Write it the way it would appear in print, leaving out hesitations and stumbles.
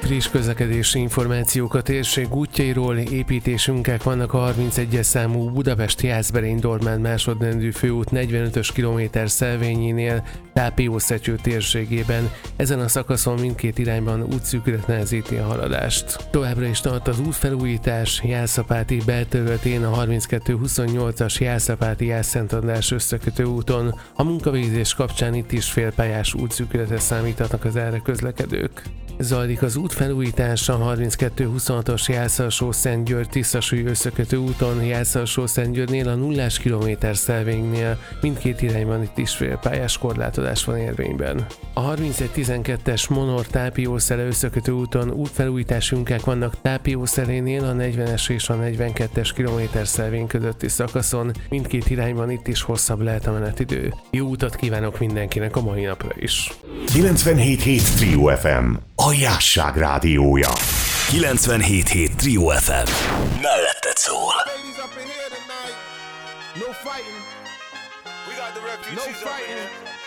Friss közlekedési információk a térség útjairól. Építésünkek vannak a 31-es számú Budapest-Jászberény-Dormán másodrendű főút 45-ös kilométer Szelvényénél, Tápiószetyő térségében. Ezen a szakaszon mindkét irányban útszűkület nehezíti a haladást. Továbbra is tart az útfelújítás Jászapáti belterületén a 32-28-as Jászapáti-Jászszent András összekötő úton. A munkavégzés kapcsán itt is félpályás útszűkületre számíthatnak az erre közlekedők. Zajlik az útfelújítás a 32-26-os Jászalsó-Szentgyörgy-Tiszasúly összekötő úton, Jászalsó-Szentgyörgynél a 0-as kilométer Szelvénynél. Mindkét irányban itt is félpályás korlátozás van érvényben. A 31-12-es Monor-Tápiószele összekötő úton útfelújítási munkák vannak Tápiószelénél a 40-es és a 42-es kilométer Szelvény közötti szakaszon. Mindkét irányban itt is hosszabb lehet a menetidő. Jó utat kívánok mindenkinek a mai napra is! 97.7 Trio FM, a Jásság rádiója. 97.7 Trio FM. Melletted szól. No fighting. We got the refugees. No fighting.